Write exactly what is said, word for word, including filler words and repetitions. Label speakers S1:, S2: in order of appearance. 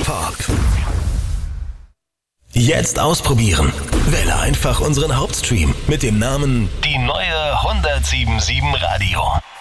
S1: Talk. Jetzt ausprobieren. Wähle einfach unseren Hauptstream mit dem Namen Die neue hundertsieben Komma sieben Radio.